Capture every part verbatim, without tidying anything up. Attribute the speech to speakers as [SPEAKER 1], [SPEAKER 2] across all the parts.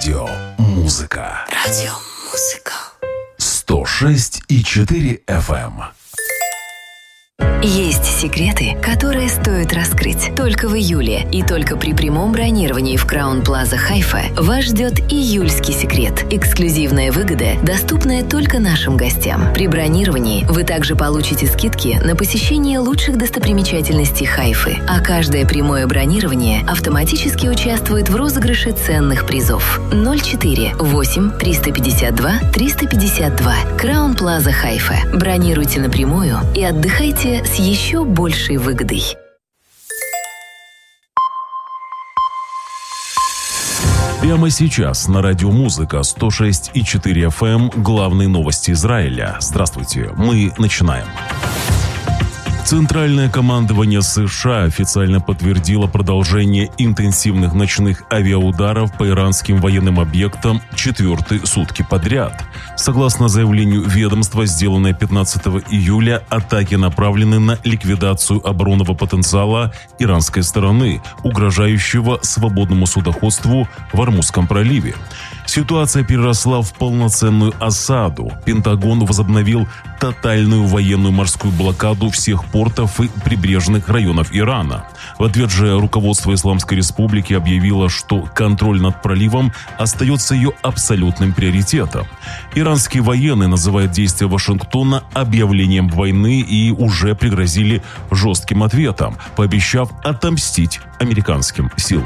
[SPEAKER 1] Радио Музыка.
[SPEAKER 2] Радио Музыка.
[SPEAKER 1] сто шесть и четыре эф эм.
[SPEAKER 2] Есть секреты, которые стоит раскрыть. Только в июле и только при прямом бронировании в Краун Плаза Хайфа вас ждет июльский секрет. Эксклюзивная выгода, доступная только нашим гостям. При бронировании вы также получите скидки на посещение лучших достопримечательностей Хайфы, а каждое прямое бронирование автоматически участвует в розыгрыше ценных призов. ноль четыре восемь триста пятьдесят два триста пятьдесят два. Краун Плаза Хайфа. Бронируйте напрямую и отдыхайте с еще большей выгодой.
[SPEAKER 3] Прямо сейчас на радио Музыка сто шесть и четыре эф эм главные новости Израиля. Здравствуйте, мы начинаем. Центральное командование США официально подтвердило продолжение интенсивных ночных авиаударов по иранским военным объектам четвертые сутки подряд. Согласно заявлению ведомства, сделанное пятнадцатого июля, атаки направлены на ликвидацию оборонного потенциала иранской стороны, угрожающего свободному судоходству в Ормузском проливе. Ситуация переросла в полноценную осаду. Пентагон возобновил тотальную военную морскую блокаду всех портов и прибрежных районов Ирана. В ответ же руководство Исламской Республики объявило, что контроль над проливом остается ее абсолютным приоритетом. Иранские военные называют действия Вашингтона объявлением войны и уже пригрозили жестким ответом, пообещав отомстить американским силам.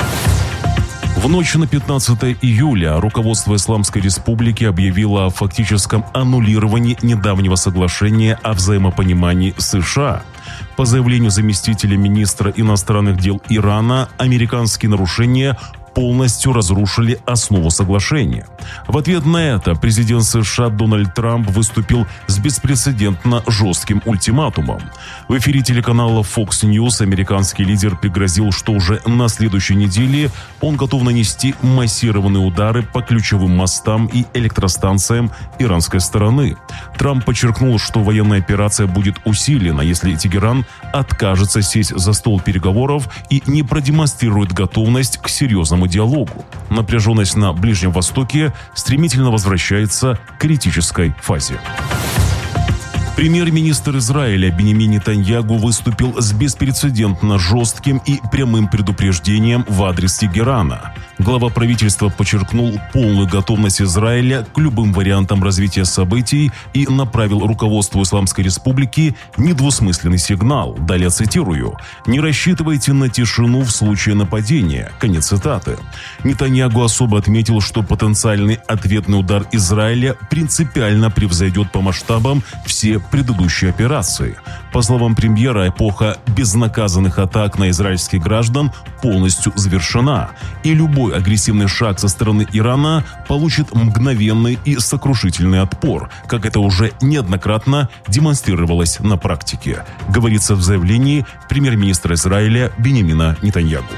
[SPEAKER 3] В ночь на пятнадцатое июля руководство Исламской Республики объявило о фактическом аннулировании недавнего соглашения о взаимопонимании с США. По заявлению заместителя министра иностранных дел Ирана, американские нарушения полностью разрушили основу соглашения. В ответ на это президент США Дональд Трамп выступил с беспрецедентно жестким ультиматумом. В эфире телеканала Fox News американский лидер пригрозил, что уже на следующей неделе он готов нанести массированные удары по ключевым мостам и электростанциям иранской стороны. Трамп подчеркнул, что военная операция будет усилена, если Тегеран откажется сесть за стол переговоров и не продемонстрирует готовность к серьезному диалогу. Напряженность на Ближнем Востоке стремительно возвращается к критической фазе. Премьер-министр Израиля Биньямин Нетаньяху выступил с беспрецедентно жестким и прямым предупреждением в адрес Тегерана. Глава правительства подчеркнул полную готовность Израиля к любым вариантам развития событий и направил руководству Исламской Республики недвусмысленный сигнал. Далее цитирую: «Не рассчитывайте на тишину в случае нападения». Конец цитаты. Нетаньяху особо отметил, что потенциальный ответный удар Израиля принципиально превзойдет по масштабам все предыдущие операции. По словам премьера, эпоха безнаказанных атак на израильских граждан полностью завершена, и любой агрессивный шаг со стороны Ирана получит мгновенный и сокрушительный отпор, как это уже неоднократно демонстрировалось на практике, говорится в заявлении премьер-министра Израиля Биньямина Нетаньяху.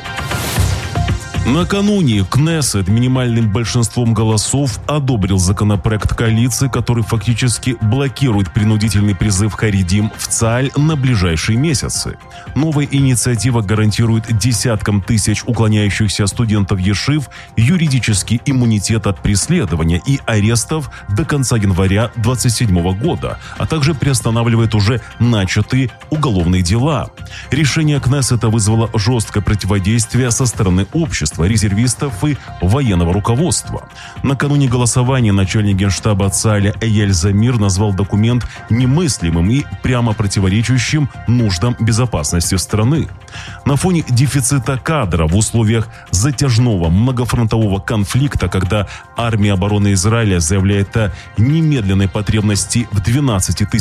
[SPEAKER 3] Накануне Кнессет минимальным большинством голосов одобрил законопроект коалиции, который фактически блокирует принудительный призыв харидим в ЦАЛЬ на ближайшие месяцы. Новая инициатива гарантирует десяткам тысяч уклоняющихся студентов ешив юридический иммунитет от преследования и арестов до конца января две тысячи двадцать седьмого года, а также приостанавливает уже начатые уголовные дела. Решение Кнессета вызвало жесткое противодействие со стороны общества, резервистов и военного руководства. Накануне голосования начальник генштаба ЦАЛЯ Эйяль Замир назвал документ немыслимым и прямо противоречащим нуждам безопасности страны. На фоне дефицита кадра в условиях затяжного многофронтового конфликта, когда армия обороны Израиля заявляет о немедленной потребности в двенадцати